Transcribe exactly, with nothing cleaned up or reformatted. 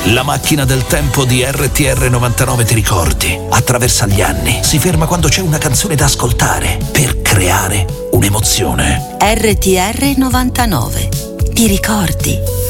La macchina del tempo di R T R novantanove, ti ricordi? Attraversa gli anni, si ferma quando c'è una canzone da ascoltare per creare un'emozione. R T R novantanove, ti ricordi?